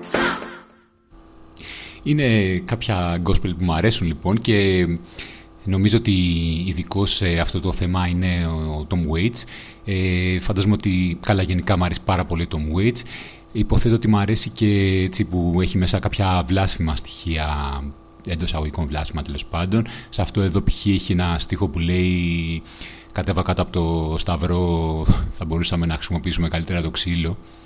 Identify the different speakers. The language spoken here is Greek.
Speaker 1: Είναι κάποια gospel που μου αρέσουν λοιπόν και νομίζω ότι ειδικό σε αυτό το θέμα είναι ο Tom Waits. Φαντάζομαι ότι καλά γενικά μου αρέσει πάρα πολύ ο Tom Waits. Υποθέτω ότι μου αρέσει και έτσι που έχει μέσα κάποια βλάσφημα στοιχεία, εντός αγωγικών βλάσφημα τέλος πάντων. Σε αυτό εδώ π.χ. έχει ένα στίχο που λέει «Κατέβα κάτω από το σταυρό, θα μπορούσαμε να χρησιμοποιήσουμε καλύτερα το ξύλο».